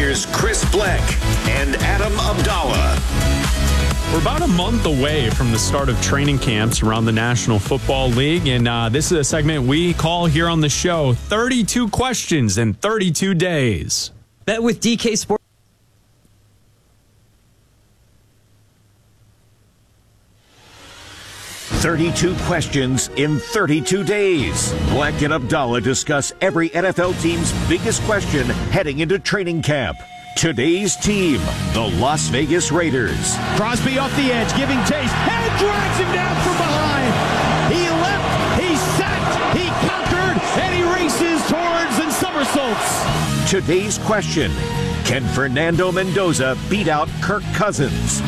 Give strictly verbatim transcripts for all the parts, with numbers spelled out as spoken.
Here's Chris Bleck and Adam Abdallah. We're about a month away from the start of training camps around the National Football League, and uh, this is a segment we call here on the show thirty-two questions in thirty-two days. Bet with D K Sports. thirty-two questions in thirty-two days. Bleck and Abdallah discuss every N F L team's biggest question heading into training camp. Today's team, the Las Vegas Raiders. Crosby off the edge, giving chase, and drags him down from behind. He leapt, he sacked, he conquered, and he races towards and somersaults. Today's question, can Fernando Mendoza beat out Kirk Cousins?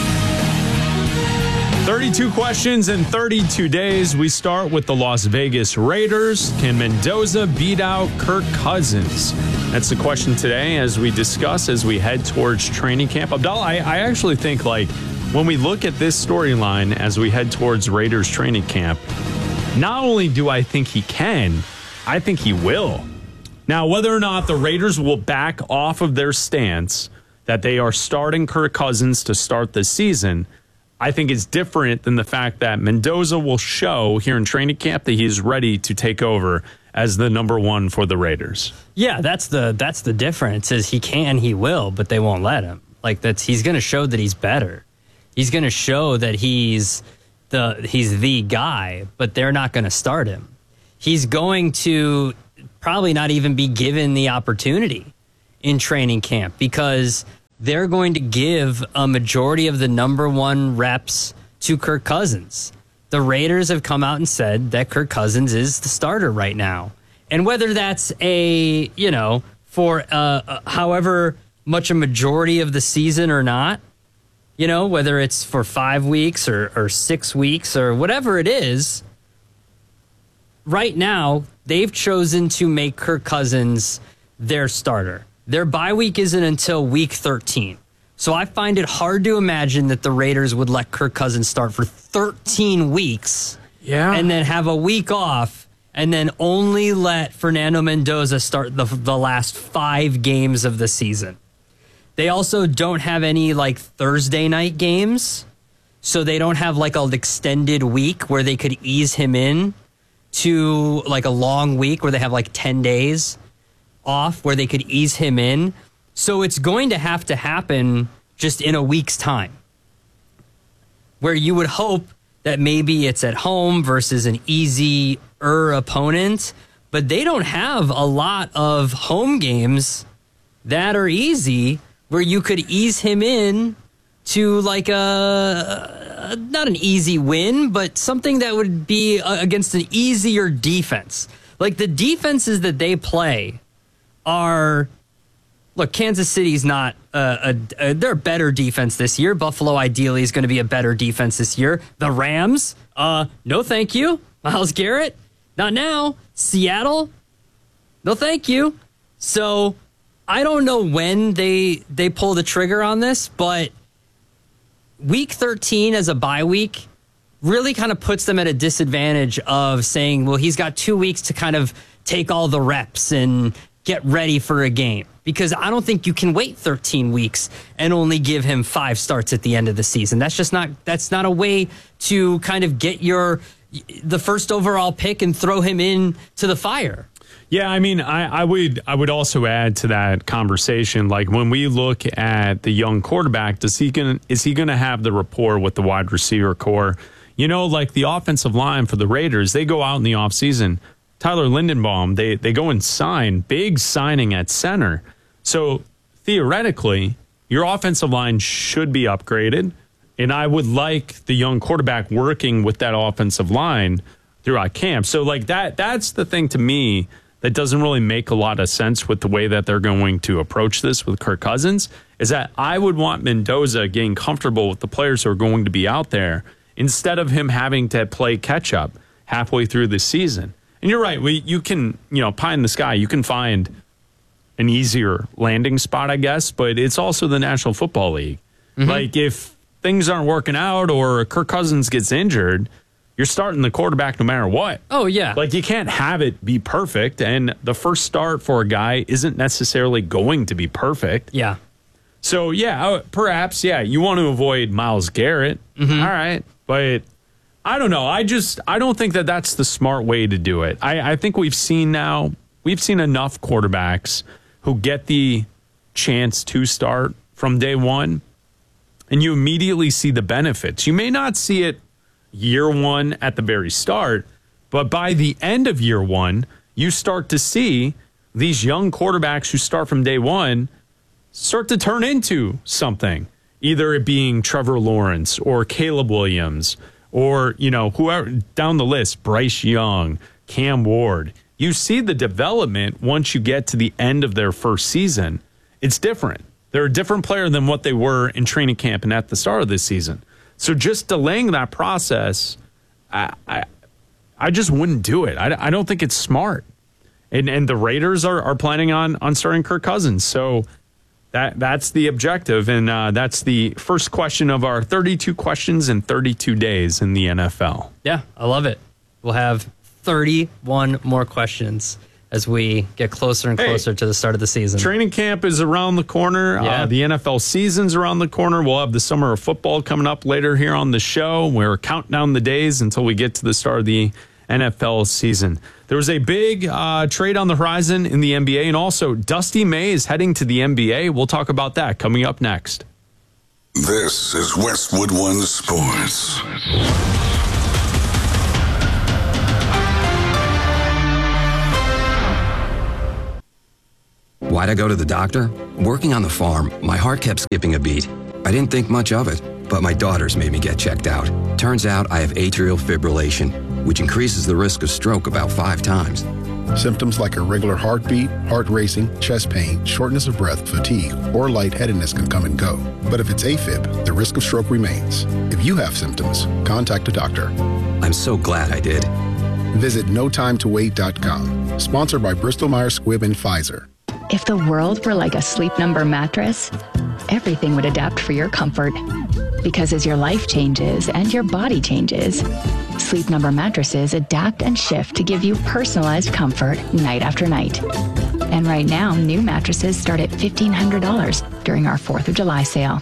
thirty-two questions in thirty-two days. We start with the Las Vegas Raiders. Can Mendoza beat out Kirk Cousins? That's the question today as we discuss, as we head towards training camp. Abdallah, I, I actually think, like, when we look at this storyline as we head towards Raiders training camp, not only do I think he can, I think he will. Now, whether or not the Raiders will back off of their stance that they are starting Kirk Cousins to start the season, I think it's different than the fact that Mendoza will show here in training camp that he's ready to take over as the number one for the Raiders. Yeah, that's the that's the difference. Is he can, he will, but they won't let him. Like that's he's going to show that he's better. He's going to show that he's the he's the guy, but they're not going to start him. He's going to probably not even be given the opportunity in training camp because they're going to give a majority of the number one reps to Kirk Cousins. The Raiders have come out and said that Kirk Cousins is the starter right now. And whether that's a, you know, for uh, however much a majority of the season or not, you know, whether it's for five weeks or, or six weeks or whatever it is, right now they've chosen to make Kirk Cousins their starter. Their bye week isn't until week thirteen. So I find it hard to imagine that the Raiders would let Kirk Cousins start for thirteen weeks yeah. and then have a week off and then only let Fernando Mendoza start the, the last five games of the season. They also don't have any like Thursday night games, so they don't have like an extended week where they could ease him in to like a long week where they have like ten days off where they could ease him in. So it's going to have to happen just in a week's time, where you would hope that maybe it's at home versus an easier opponent, but they don't have a lot of home games that are easy where you could ease him in to like a, not an easy win, but something that would be against an easier defense. Like the defenses that they play are, look, Kansas City's not uh, a, a, they're a better defense this year. Buffalo ideally is going to be a better defense this year. The Rams, uh, no thank you. Myles Garrett, not now. Seattle, no thank you. So I don't know when they they pull the trigger on this, but week thirteen as a bye week really kind of puts them at a disadvantage of saying, well, he's got two weeks to kind of take all the reps and get ready for a game, because I don't think you can wait thirteen weeks and only give him five starts at the end of the season. That's just not, that's not a way to kind of get your, the first overall pick and throw him in to the fire. Yeah, I mean, I, I would I would also add to that conversation, like when we look at the young quarterback, does he gonna, is he going to have the rapport with the wide receiver core? You know, like the offensive line for the Raiders, they go out in the offseason. Tyler Lindenbaum, they, they go and sign, big signing at center. So theoretically, your offensive line should be upgraded. And I would like the young quarterback working with that offensive line throughout camp. So like that, that's the thing to me that doesn't really make a lot of sense with the way that they're going to approach this with Kirk Cousins, is that I would want Mendoza getting comfortable with the players who are going to be out there instead of him having to play catch up halfway through the season. And you're right. We, you can, you know, pie in the sky, you can find an easier landing spot, I guess, but it's also the National Football League. Mm-hmm. Like if things aren't working out or Kirk Cousins gets injured, you're starting the quarterback no matter what. Oh, yeah. Like, you can't have it be perfect, and the first start for a guy isn't necessarily going to be perfect. Yeah. So, yeah, perhaps, yeah, you want to avoid Myles Garrett. Mm-hmm. All right. But I don't know. I just, I don't think that that's the smart way to do it. I, I think we've seen now, we've seen enough quarterbacks who get the chance to start from day one, and you immediately see the benefits. You may not see it year one at the very start, but by the end of year one, you start to see these young quarterbacks who start from day one start to turn into something, either it being Trevor Lawrence or Caleb Williams or, you know, whoever down the list, Bryce Young, Cam Ward. You see the development once you get to the end of their first season. It's different. They're a different player than what they were in training camp and at the start of this season. So just delaying that process, I I, I just wouldn't do it. I, I don't think it's smart. And and the Raiders are, are planning on on starting Kirk Cousins. So that that's the objective. And uh, that's the first question of our thirty-two questions in thirty-two days in the N F L. Yeah, I love it. We'll have thirty-one more questions as we get closer and closer hey, to the start of the season. Training camp is around the corner. Yeah. Uh, the N F L season's around the corner. We'll have the summer of football coming up later here on the show. We're counting down the days until we get to the start of the N F L season. There was a big uh, trade on the horizon in the N B A, and also Dusty May is heading to the N B A. We'll talk about that coming up next. This is Westwood One Sports. Why'd I go to the doctor? Working on the farm, my heart kept skipping a beat. I didn't think much of it, but my daughters made me get checked out. Turns out I have atrial fibrillation, which increases the risk of stroke about five times. Symptoms like irregular heartbeat, heart racing, chest pain, shortness of breath, fatigue, or lightheadedness can come and go. But if it's AFib, the risk of stroke remains. If you have symptoms, contact a doctor. I'm so glad I did. Visit no time to wait dot com. Sponsored by Bristol Myers Squibb and Pfizer. If the world were like a Sleep Number mattress, everything would adapt for your comfort. Because as your life changes and your body changes, Sleep Number mattresses adapt and shift to give you personalized comfort night after night. And right now, new mattresses start at fifteen hundred dollars during our fourth of July sale.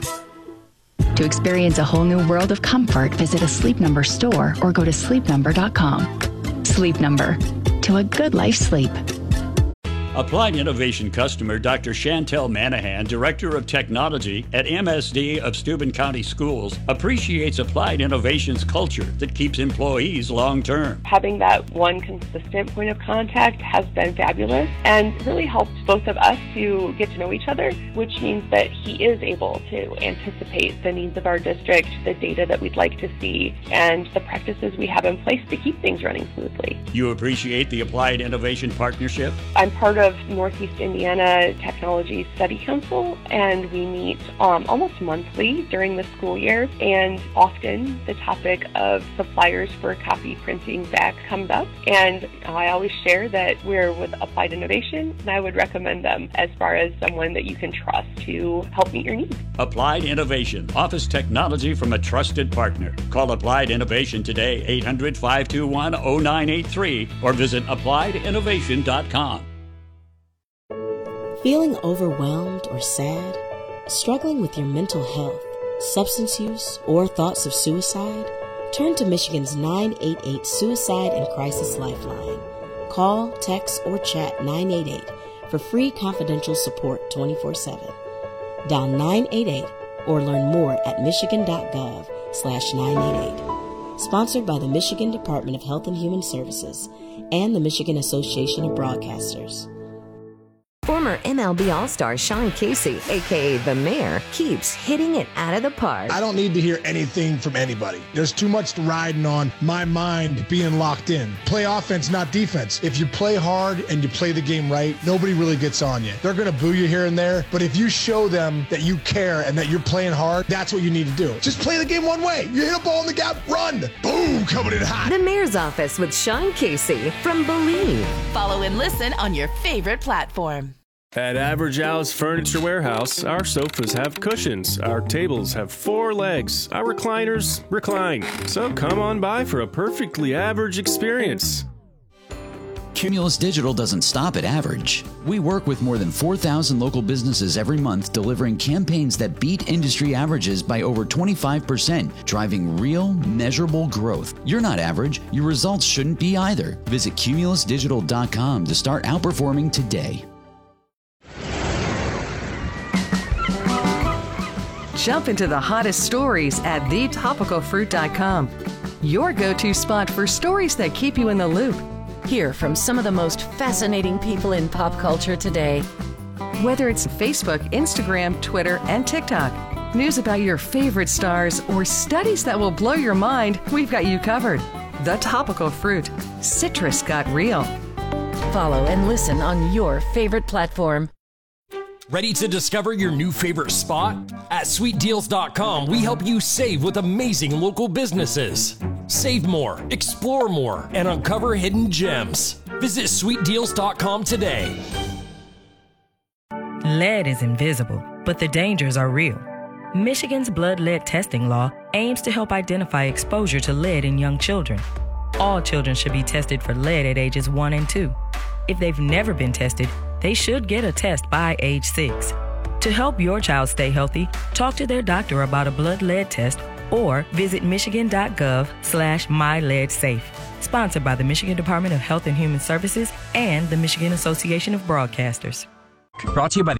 To experience a whole new world of comfort, visit a Sleep Number store or go to sleep number dot com. Sleep Number. To a good life sleep. Applied Innovation customer Doctor Chantel Manahan, Director of Technology at M S D of Steuben County Schools, appreciates Applied Innovation's culture that keeps employees long-term. Having that one consistent point of contact has been fabulous and really helped both of us to get to know each other, which means that he is able to anticipate the needs of our district, the data that we'd like to see, and the practices we have in place to keep things running smoothly. You appreciate the Applied Innovation partnership? I'm part of Northeast Indiana Technology Study Council, and we meet um, almost monthly during the school year, and often the topic of suppliers for copy printing back comes up, and I always share that we're with Applied Innovation, and I would recommend them as far as someone that you can trust to help meet your needs. Applied Innovation, office technology from a trusted partner. Call Applied Innovation today, eight hundred, five two one, zero nine eight three, or visit applied innovation dot com. Feeling overwhelmed or sad? Struggling with your mental health, substance use, or thoughts of suicide? Turn to Michigan's nine eight eight Suicide and Crisis Lifeline. Call, text, or chat nine eight eight for free confidential support twenty-four seven. Dial nine eight eight or learn more at michigan.gov slash 988. Sponsored by the Michigan Department of Health and Human Services and the Michigan Association of Broadcasters. Former M L B All-Star Sean Casey, a k a. The Mayor, keeps hitting it out of the park. I don't need to hear anything from anybody. There's too much riding on my mind being locked in. Play offense, not defense. If you play hard and you play the game right, nobody really gets on you. They're going to boo you here and there, but if you show them that you care and that you're playing hard, that's what you need to do. Just play the game one way. You hit a ball in the gap, run. Boom, coming in hot. The Mayor's Office with Sean Casey from Believe. Follow and listen on your favorite platform. At Average Al's Furniture Warehouse, our sofas have cushions, our tables have four legs, our recliners recline. So come on by for a perfectly average experience. Cumulus Digital doesn't stop at average. We work with more than four thousand local businesses every month, delivering campaigns that beat industry averages by over twenty-five percent, driving real, measurable growth. You're not average. Your results shouldn't be either. Visit cumulus digital dot com to start outperforming today. Jump into the hottest stories at the topical fruit dot com. Your go-to spot for stories that keep you in the loop. Hear from some of the most fascinating people in pop culture today. Whether it's Facebook, Instagram, Twitter, and TikTok, news about your favorite stars, or studies that will blow your mind, we've got you covered. The Topical Fruit. Citrus got real. Follow and listen on your favorite platform. Ready to discover your new favorite spot? At sweet deals dot com, we help you save with amazing local businesses. Save more, explore more, and uncover hidden gems. Visit sweet deals dot com today. Lead is invisible, but the dangers are real. Michigan's blood lead testing law aims to help identify exposure to lead in young children. All children should be tested for lead at ages one and two. If they've never been tested, they should get a test by age six. To help your child stay healthy, talk to their doctor about a blood lead test or visit michigan.gov slash myleadsafe. Sponsored by the Michigan Department of Health and Human Services and the Michigan Association of Broadcasters. Brought to you by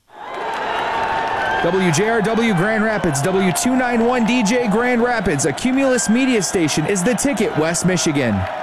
W J R W Grand Rapids, W two ninety-one D J Grand Rapids, a Cumulus media station, is the ticket, West Michigan.